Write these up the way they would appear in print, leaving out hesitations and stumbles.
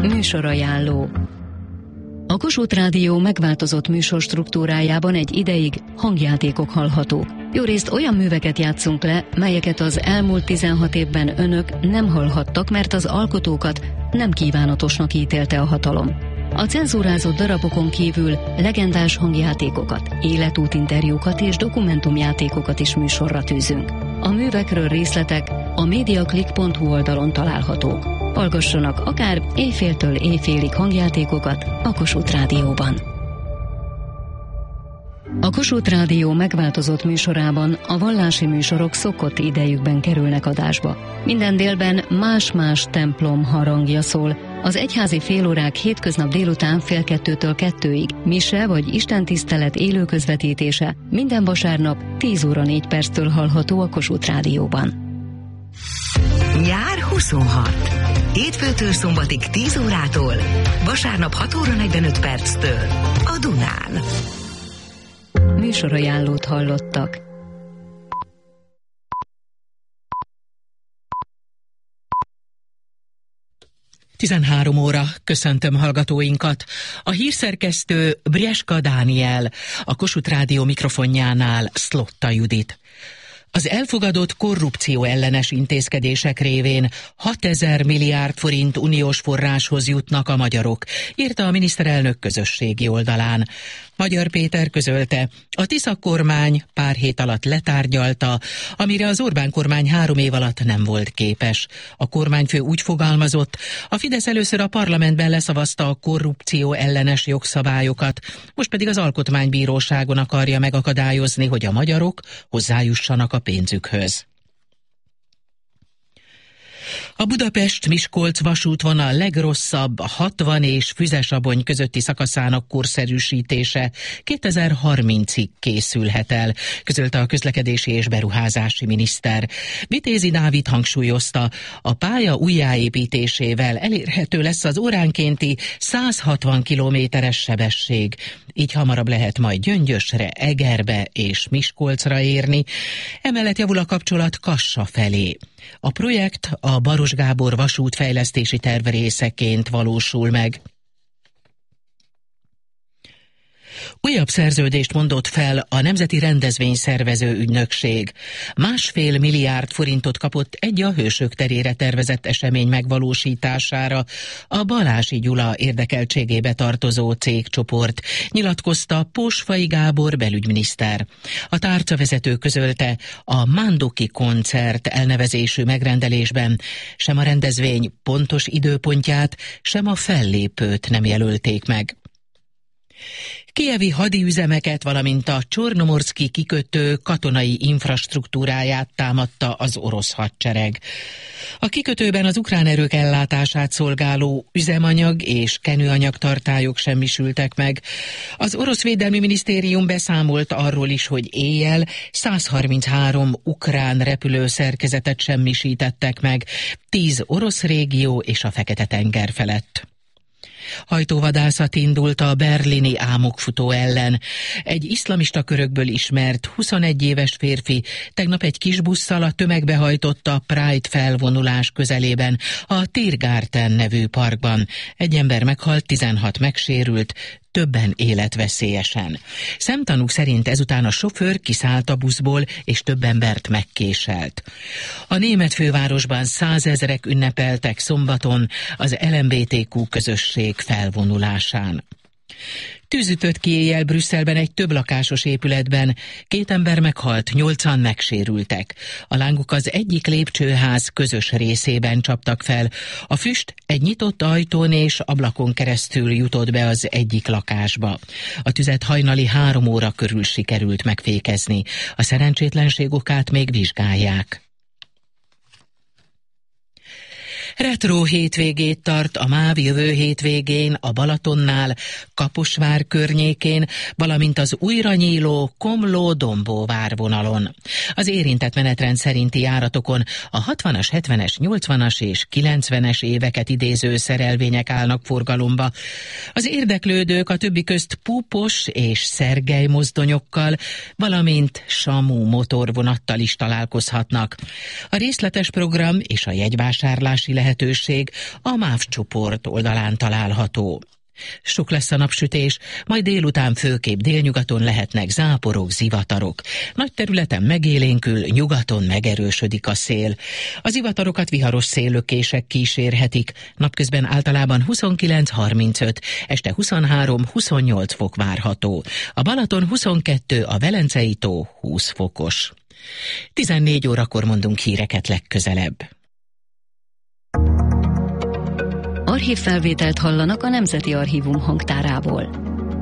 Műsorajánló. A Kossuth Rádió megváltozott műsorstruktúrájában egy ideig hangjátékok hallhatók. Jórészt olyan műveket játszunk le, melyeket az elmúlt 16 évben önök nem hallhattak, mert az alkotókat nem kívánatosnak ítélte a hatalom. A cenzúrázott darabokon kívül legendás hangjátékokat, életútinterjúkat és dokumentumjátékokat is műsorra tűzünk. A művekről részletek a mediaclick.hu oldalon találhatók. Hallgassanak akár éjféltől éjfélig hangjátékokat a Kossuth Rádióban. A Kossuth Rádió megváltozott műsorában a vallási műsorok szokott idejükben kerülnek adásba. Minden délben más-más templom harangja szól. Az egyházi félórák hétköznap délután 1:30-től 2-ig, mise vagy istentisztelet élő közvetítése minden vasárnap 10 óra 4 perctől hallható a Kossuth Rádióban. Nyár 26. Hétfőtől szombatig 10 órától, vasárnap 6 óra 45 perctől a Dunán. Műsorajánlót hallottak. Tizenhárom óra, köszöntöm hallgatóinkat. A hírszerkesztő Brieska Dániel, a Kossuth Rádió mikrofonjánál Szlotta Judit. Az elfogadott korrupció ellenes intézkedések révén 6000 milliárd forint uniós forráshoz jutnak a magyarok, írta a miniszterelnök közösségi oldalán. Magyar Péter közölte, a Tisza kormány pár hét alatt letárgyalta, amire az Orbán kormány 3 év alatt nem volt képes. A kormányfő úgy fogalmazott, a Fidesz először a parlamentben leszavazta a korrupció ellenes jogszabályokat, most pedig az Alkotmánybíróságon akarja megakadályozni, hogy a magyarok hozzájussanak a pénzükhöz. A Budapest-Miskolc vasútvonal legrosszabb, a 60 és Füzesabony közötti szakaszának korszerűsítése 2030-ig készülhet el, közölte a közlekedési és beruházási miniszter. Vitézi Dávid hangsúlyozta, a pálya újjáépítésével elérhető lesz az óránkénti 160 kilométeres sebesség. Így hamarabb lehet majd Gyöngyösre, Egerbe és Miskolcra érni. Emellett javul a kapcsolat Kassa felé. A projekt a Baros Gábor vasútfejlesztési terv részeként valósul meg. Újabb szerződést mondott fel a Nemzeti Rendezvényszervező Ügynökség. 1,5 milliárd forintot kapott egy a Hősök terére tervezett esemény megvalósítására a Balási Gyula érdekeltségébe tartozó cégcsoport, nyilatkozta Pósfai Gábor belügyminiszter. A tárcavezető közölte, a Mándoki koncert elnevezésű megrendelésben sem a rendezvény pontos időpontját, sem a fellépőt nem jelölték meg. Kijevi hadiüzemeket, valamint a Csornomorszki kikötő katonai infrastruktúráját támadta az orosz hadsereg. A kikötőben az ukrán erők ellátását szolgáló üzemanyag és kenőanyagtartályok semmisültek meg. Az orosz védelmi minisztérium beszámolt arról is, hogy éjjel 133 ukrán repülőszerkezetet semmisítettek meg, 10 orosz régió és a Fekete-tenger felett. Hajtóvadászat indult a berlini álmokfutó ellen. Egy iszlamista körökből ismert 21 éves férfi tegnap egy kis busszal a tömegbe hajtotta a Pride felvonulás közelében, a Tiergarten nevű parkban. Egy ember meghalt, 16 megsérült, többen életveszélyesen. Szemtanúk szerint ezután a sofőr kiszállt a buszból, és több embert megkéselt. A német fővárosban 100 000-ek ünnepeltek szombaton az LMBTQ közösség felvonulásán. Tűz ütött ki éjjel Brüsszelben egy több lakásos épületben, 2 ember meghalt, 8-an megsérültek. A lángok az egyik lépcsőház közös részében csaptak fel. A füst egy nyitott ajtón és ablakon keresztül jutott be az egyik lakásba. A tüzet hajnali 3 óra körül sikerült megfékezni. A szerencsétlenség okát még vizsgálják. Retro hétvégét tart a MÁV jövő hétvégén a Balatonnál, Kaposvár környékén, valamint az újra nyíló Komló-Dombóvár vonalon. Az érintett menetrend szerinti járatokon a 60-as, 70-es, 80-as és 90-es éveket idéző szerelvények állnak forgalomba. Az érdeklődők a többi közt Púpos és Szergely mozdonyokkal, valamint Samu motorvonattal is találkozhatnak. A részletes program és a jegyvásárlási lehetőség a MÁV csoport oldalán található. Sok lesz a napsütés, majd délután főképp délnyugaton lehetnek záporok, zivatarok. Nagy területen megélénkül, nyugaton megerősödik a szél. Az zivatarokat viharos széllökések kísérhetik, napközben általában 29-35, este 23-28 fok várható. A Balaton 22, a Velencei tó 20 fokos. 14 órakor mondunk híreket legközelebb. Archívfelvételt hallanak a Nemzeti Archívum hangtárából.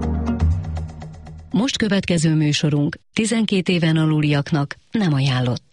Most következő műsorunk 12 éven aluliaknak nem ajánlott.